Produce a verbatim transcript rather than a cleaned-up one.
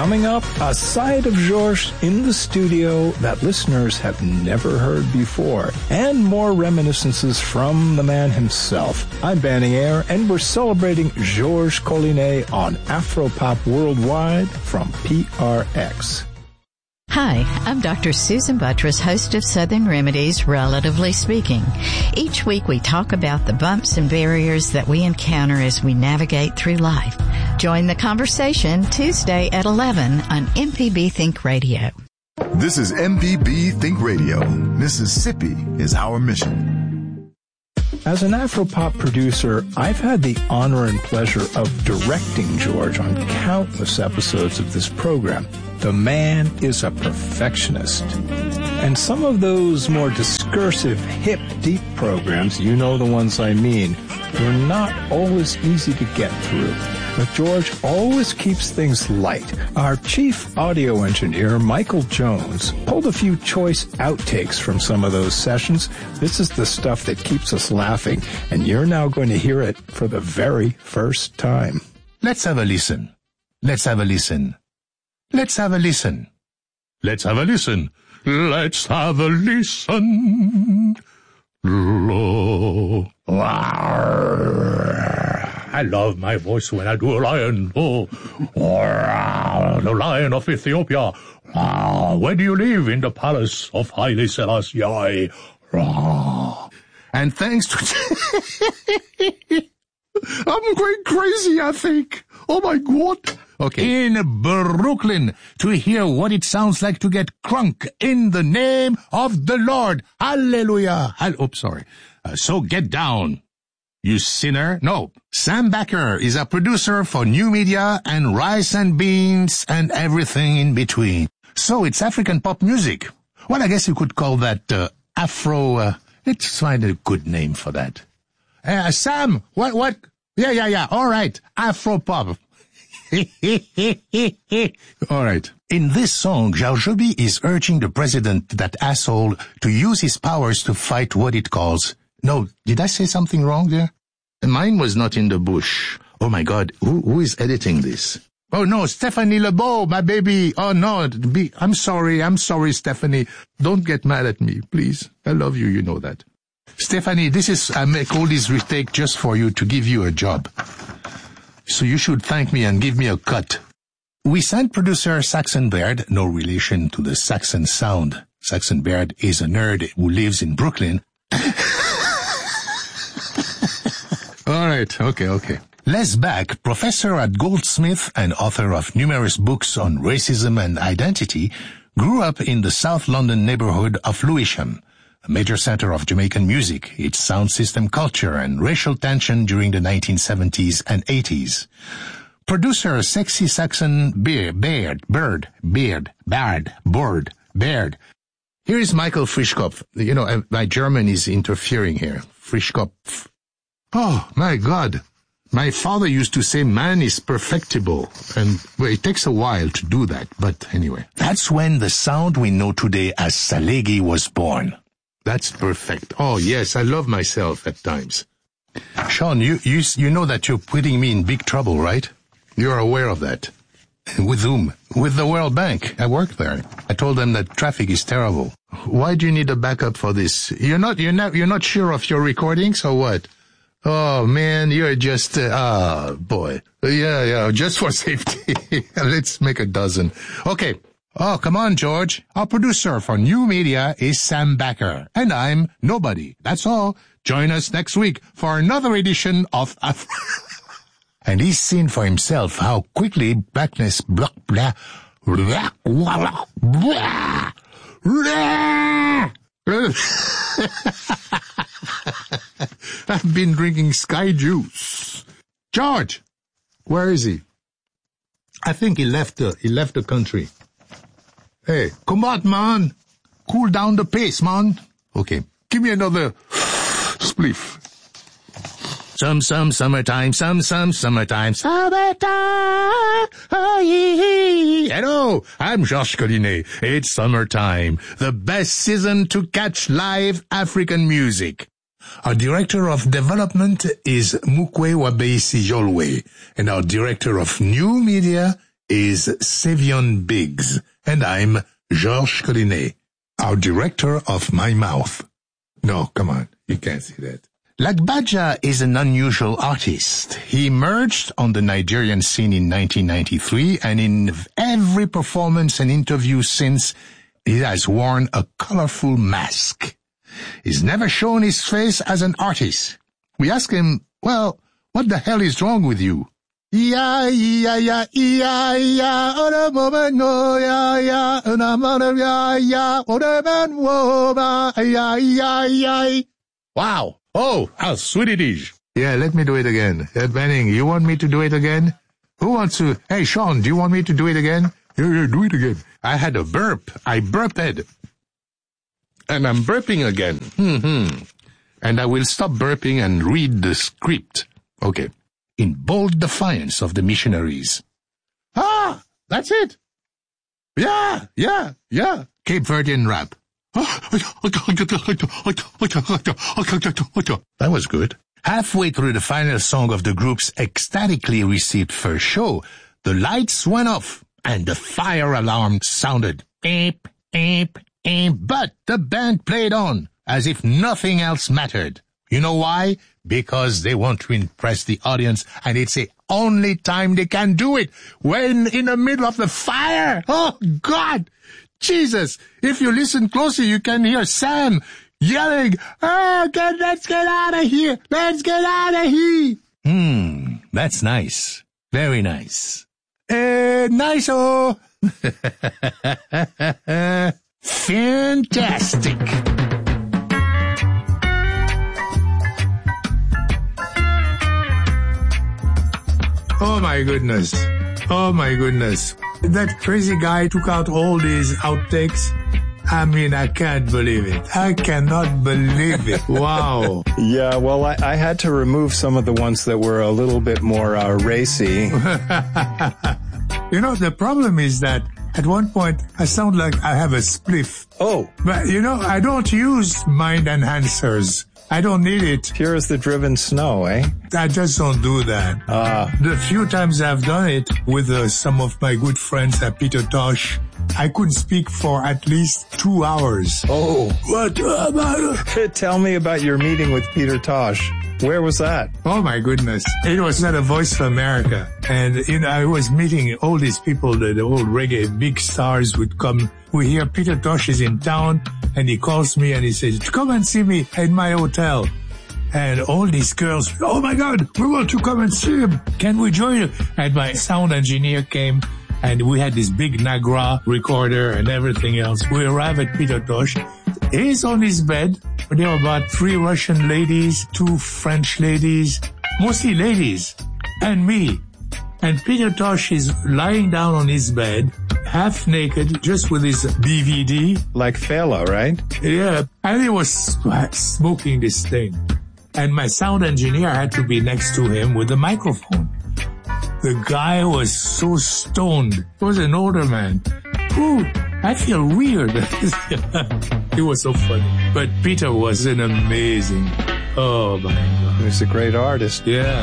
Coming up, a side of Georges in the studio that listeners have never heard before, and more reminiscences from the man himself. I'm Banning Eyre, and we're celebrating Georges Collinet on Afropop Worldwide from P R X. Hi, I'm Doctor Susan Buttress, host of Southern Remedies, Relatively Speaking. Each week we talk about the bumps and barriers that we encounter as we navigate through life. Join the conversation Tuesday at eleven on M P B Think Radio. This is M P B Think Radio. Mississippi is our mission. As an Afropop producer, I've had the honor and pleasure of directing George on countless episodes of this program. The man is a perfectionist. And some of those more discursive, hip, deep programs, you know the ones I mean, were not always easy to get through. But George always keeps things light. Our chief audio engineer, Michael Jones, pulled a few choice outtakes from some of those sessions. This is the stuff that keeps us laughing, and you're now going to hear it for the very first time. Let's have a listen. Let's have a listen. Let's have a listen. Let's have a listen. Let's have a listen. Lo. I love my voice when I do a lion. Oh, the Lion of Ethiopia. Where do you live? In the palace of Haile Selassie. And thanks to... I'm going crazy, I think. Oh, my God. Okay. In Brooklyn, to hear what it sounds like to get crunk in the name of the Lord. Hallelujah. Hall- Oops, sorry. Uh, so get down, you sinner. No, Sam Backer is a producer for New Media and Rice and Beans and everything in between. So it's African pop music. Well, I guess you could call that uh, Afro... Uh, let's find a good name for that. Uh, Sam, what, what? Yeah, yeah, yeah. All right. Afro pop. All right. In this song, Jarjobi is urging the president, that asshole, to use his powers to fight what it calls... No, did I say something wrong there? Mine was not in the bush. Oh my God, who, who is editing this? Oh no, Stephanie LeBeau, my baby. Oh no, be, I'm sorry, I'm sorry, Stephanie. Don't get mad at me, please. I love you, you know that. Stephanie, this is, I make all this retake just for you, to give you a job. So you should thank me and give me a cut. We sent producer Saxon Baird, no relation to the Saxon sound. Saxon Baird is a nerd who lives in Brooklyn. All right, okay, okay. Les Back, professor at Goldsmith and author of numerous books on racism and identity, grew up in the South London neighborhood of Lewisham, a major center of Jamaican music, its sound system culture, and racial tension during the nineteen seventies and eighties. Producer Sexy Saxon Beard, Baird, Bird, Beard, Bard, Bird, Baird. Here is Michael Frischkopf. You know, my German is interfering here. Frischkopf. Oh, my God. My father used to say man is perfectible, and well, it takes a while to do that, but anyway. That's when the sound we know today as Salegi was born. That's perfect. Oh, yes, I love myself at times. Sean, you, you, you know that you're putting me in big trouble, right? You're aware of that. With whom? With the World Bank. I work there. I told them that traffic is terrible. Why do you need a backup for this? You're not, you're not, you're not sure of your recordings or what? Oh, man, you're just, uh, oh, boy. Yeah, yeah, just for safety. Let's make a dozen. Okay. Oh, come on, George. Our producer for New Media is Sam Backer, and I'm nobody. That's all. Join us next week for another edition of Af- And he's seen for himself how quickly blackness, blah, blah, blah, blah, blah, blah. I've been drinking Sky Juice. George, where is he? I think he left the, he left the country. Hey, come on, man. Cool down the pace, man. Okay, give me another spliff. Some, some, summertime, some, some, summertime, summertime. Oh, yee. Hello, I'm Georges Collinet. It's summertime, the best season to catch live African music. Our director of development is Mukwe Wabeisi Yolwe, and our director of new media is Savion Biggs, and I'm Georges Collinet, our director of My Mouth. No, come on, you can't see that. Lagbaja is an unusual artist. He emerged on the Nigerian scene in nineteen ninety-three, and in every performance and interview since, he has worn a colorful mask. He's never shown his face as an artist. We ask him, well, what the hell is wrong with you? Yeah, yeah, yeah, yeah, yeah, on a moment, oh, yeah, yeah, on a moment, yeah, yeah, on a man, whoa, yeah, yeah, yeah. Wow. Oh, how sweet it is. Yeah, let me do it again. Ed Benning, you want me to do it again? Who wants to? Hey, Sean, do you want me to do it again? Yeah, yeah, do it again. I had a burp. I burped. And I'm burping again. Hmm. And I will stop burping and read the script. Okay. In bold defiance of the missionaries. Ah, that's it. Yeah, yeah, yeah. Cape Verdean rap. That was good. Halfway through the final song of the group's ecstatically received first show, the lights went off and the fire alarm sounded. Beep, beep, beep. But the band played on as if nothing else mattered. You know why? Because they want to impress the audience, and it's the only time they can do it, when in the middle of the fire. Oh, God! Jesus! If you listen closely, you can hear Sam yelling, oh, God, let's get out of here! Let's get out of here! Hmm, that's nice. Very nice. Eh, nice-o! Fantastic! Oh, my goodness. Oh, my goodness. That crazy guy took out all these outtakes. I mean, I can't believe it. I cannot believe it. Wow. Yeah, well, I, I had to remove some of the ones that were a little bit more uh, racy. You know, the problem is that at one point, I sound like I have a spliff. Oh. But, you know, I don't use mind enhancers. I don't need it. Pure as the driven snow, eh? I just don't do that. Ah. Uh, the few times I've done it with uh, some of my good friends at Peter Tosh, I could speak for at least two hours. Oh. What about... Tell me about your meeting with Peter Tosh. Where was that? Oh, my goodness. It was at a Voice of America. And, you know, I was meeting all these people, the, the old reggae big stars would come. We hear Peter Tosh is in town, and he calls me and he says, come and see me in my hotel. And all these girls, oh, my God, we want to come and see him. Can we join you? And my sound engineer came, and we had this big Nagra recorder and everything else. We arrive at Peter Tosh. He's on his bed. There were about three Russian ladies, two French ladies, mostly ladies, and me. And Peter Tosh is lying down on his bed, half naked, just with his D V D. Like Fela, right? Yeah. And he was smoking this thing. And my sound engineer had to be next to him with a microphone. The guy was so stoned. He was an older man. Ooh, I feel weird. It was so funny. But Peter was an amazing. Oh, my God. He was a great artist. Yeah.